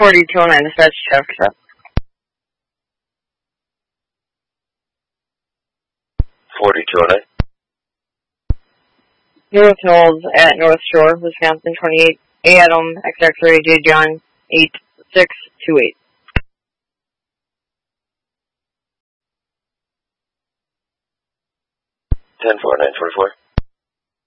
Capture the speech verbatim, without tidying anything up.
forty-two oh nine, dispatch, traffic stop. forty-two oh nine. North Knowles at North Shore, Wisconsin, twenty-eight, A Adam, X X-ray, J John, eight six two eight. ten four nine forty-four.